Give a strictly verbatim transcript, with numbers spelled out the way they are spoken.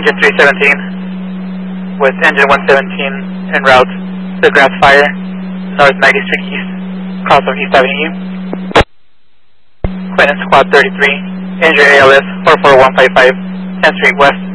engine three seventeen with engine one seventeen en route to Grass Fire, North ninety Street East, cross of East Avenue. Quentin Squad thirty-three, engine A L S four four one five five, tenth Street West,